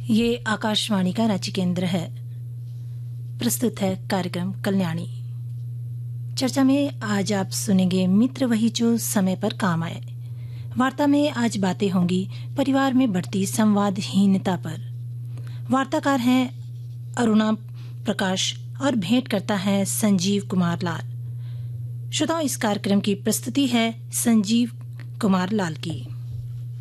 ये आकाशवाणी का रांची केंद्र है। प्रस्तुत है कार्यक्रम कल्याणी। चर्चा में आज आप सुनेंगे मित्र वही जो समय पर काम आए। वार्ता में आज बातें होंगी परिवार में बढ़ती संवादहीनता पर। वार्ताकार हैं अरुणा प्रकाश और भेंट करता है संजीव कुमार लाल। श्रोताओं, इस कार्यक्रम की प्रस्तुति है संजीव कुमार लाल की।